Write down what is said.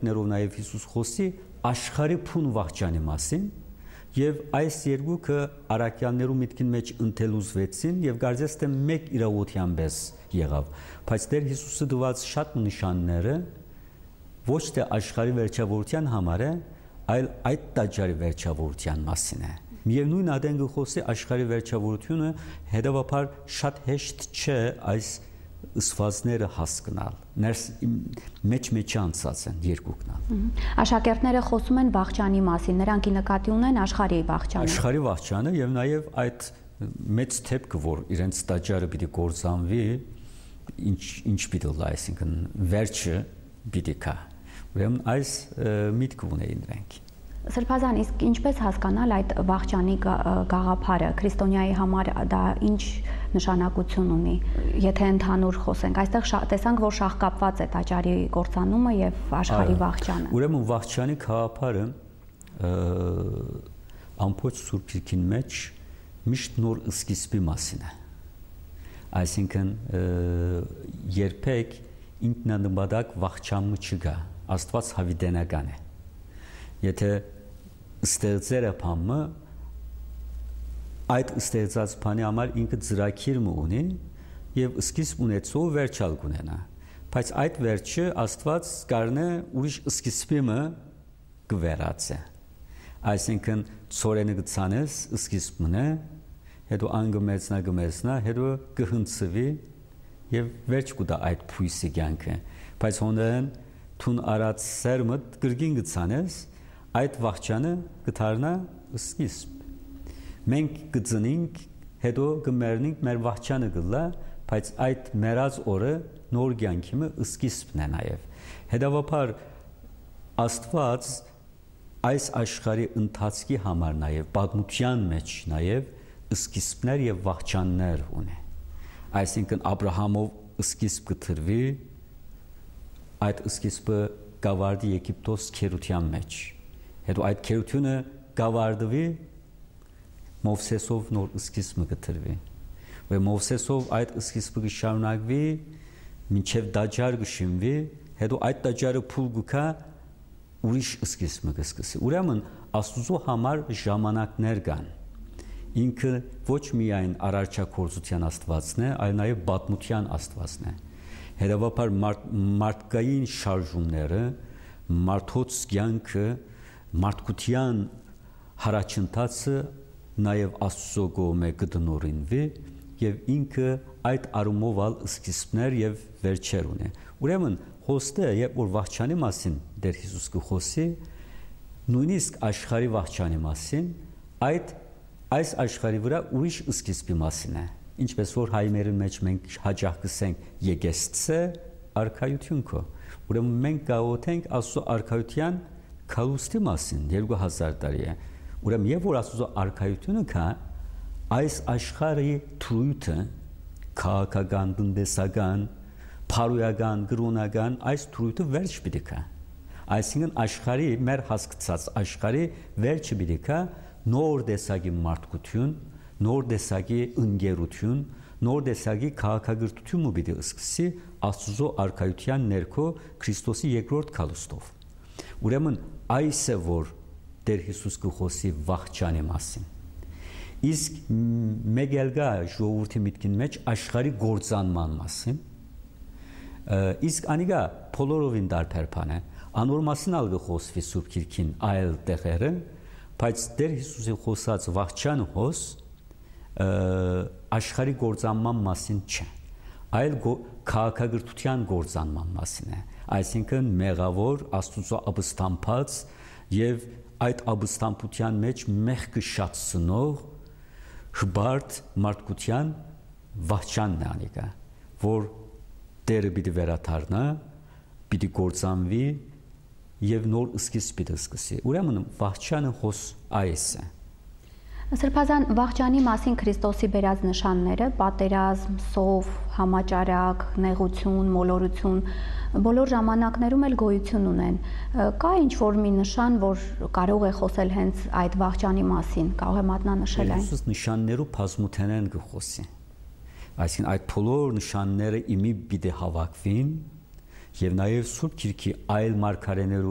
արքայություններով նաև Հիսուս խոսի աշխարհի փուն վախճանի մասին, եւ այս երկուքը արաքյաններու միտքին մեջ ընթելուզվեցին եւ կարծես թե մեկ իրավության պես եղավ, բայց Տեր Հիսուսը դված շատ նշանները ոչ թե աշխարհի վերջավորության համար է, այլ այդ տաճարի վերջավորության մասին է։ Միևնույն ադենգը խոսի աշխարհի վերջավորությունը, հետևաբար շատ հեշտ չէ այս ըսվածները հասկանալ, ներս մեջ անցած են երկուքն։ Աշակերտները խոսում են վախճանի մասին, նրանք ի նկատի ունեն աշխարհի վախճանը։ Աշխարհի վախճանը եւ նաեւ այդ մեծ թեփքը, որ իրենց տաճարը պիտի կործանվի, ինչ պիտի լա, այսինքն վերջը պիտի կա։ Ուրեմն այս միտք ունեին նրանք։ Սրբազան, իսկ ինչպես հասկանալ այդ վախճանի գաղափարը, քրիստոնյայի համար դա ինչ նշանակություն ունի, եթե ընդհանուր խոսենք, այստեղ տեսանք, որ շահկապված է տաճարի կործանումը եւ աշխարհի վախճանը։ Ուրեմն վախճանի գաղափարը ամբողջ Սուրբ Գիրքին մեջ միշտ նոր սկիզբի մասին է։ Այսինքն երբեք ինքնանպատակ վախճանը չկա, Աստված հավիտենական է։ Եթե ստեղծերը բանը այդ ստեղծած բանի համար ինքը ծրագիր ունի եւ սկիզբ ունեցող վերջալ կունենա, բայց այդ վերջը Աստված կառնե ուրիշ սկիզբը կվերածե։ Այսինքն ծորենը գցանես սկիզբն է, հետո անգմեցնա, հետո կհնցվի եւ վերջ կուտա այդ փույսի կյանքը, բայց հոնդեն թուն արած սերմը գրգին գցանես այդ վախճանը կդառնա սկիզբ։ Մենք կծնենք, հետո կմեռնենք, մեր վախճանը կլա, բայց այդ մեռած օրը նոր կյանքի սկիզբն է նաև։ Հետևաբար Աստված այս աշխարհի ընթացքի համար նաև պատմության մեջ նաև սկիզբներ եւ վախճաններ ունի։ Այսինքն Աբրահամով սկիզբ կտրվի, այդ սկիզբը գավարդի Եգիպտոս քերության մեջ։ Հետո այդ քերությունը գավարդվի Մովսեսով նոր սկիզբը կտրվի։ Ու Մովսեսով այդ սկիզբը կշարունակվի մինչև դաջար կշինվի, հետո այդ դաջարը փուլ գուքա ուրիշ սկիզբը կսկսի։ Ուրեմն Աստուծո համար ժամանակներ կան։ Ինքը ոչ միայն արարչագործության Աստվածն է, այլ նաև պատմության Աստվածն է։ Հետևաբար մարդկային շարժումները, մարդոց կյանքը, մարդկության հարաճընթացը նաև Աստծո կողմէ կդնորինվի եւ ինքը այդ արումով սկիզբներ եւ վերջեր ունի։ Ուրեմն խոստը, երբ որ վախճանի մասին Տեր Հիսուս կխոսի, նույնիսկ աշխարհի վախճանի մասին, այս աշխարհի վրա ուրիշ սկիզբի մասին է։ Ինչպես որ հայմերի մեջ մենք հաճախ կսենք եկեսցե արքայություն քո։ Ուրեմն մենք գաղութենք Աստծո արքայության քալուստի մասին 2000 տարի է։ Ուրեմն երբ որ Աստծո արքայությունը կա, այս աշխարհի թրույթը քաղաքական, տնտեսական, փարոյական, գրոնական այս թրույթը վերջ պիտի կա։ Այսինքն աշխարհի մեր հասկացած աշխարհի վերջը պիտի կա նոր տեսակի մարդկություն, նոր տեսակի ընկերություն, նոր տեսակի քաղաքագործություն ու պիտի սկսի Աստծո արքայության ներքո Քրիստոսի երկրորդ քալուստով։ Ուրեմն այս է որ Տեր Հիսուս կխոսի վախճանի մասին։ Իսկ մեկ էլ գա ժողովրդի միտքին մեջ աշխարհի գործանման մասին։ Իսկ անիգա բոլորովին դարբեր բան է։ Անոր մասին ալ կխոսվի Սուրբ Գիրքին այլ տեղերը, բայց Տեր Հիսուսի խոսած վախճանը հոս աշխարհի գործանման մասին չէ, այլ քաղաքագործության գործանման մասին է։ Այսինքն մեղավոր Աստուծո ապստամբած եւ այդ ապստամբության մեջ մեղքը շատցնող հբարտ մարդկության վախճանն է անիկա, որ Տերը պիտի վերադառնա, պիտի գործանվի եւ նոր սկիզբ պիտի սկսի։ Ուրեմն վախճանը հոս այս է։ Սրբազան, վախճանի մասին Քրիստոսի բերած նշանները՝ պատերազմ, սով, համաճարակ, նեղություն, մոլորություն, բոլոր ժամանակներում էլ գոյություն ունեն։ Կա ինչ-որ մի նշան, որ կարող է խոսել հենց այդ վախճանի մասին, կարող է մատնանշել այն։ Հիսուս նշաններու բազմութենեն կխոսի։ Այսինքն այդ բոլոր նշանները իմի պիտի հավաքվին եւ նաեւ Սուրբ Գիրքի այլ մարգարեներու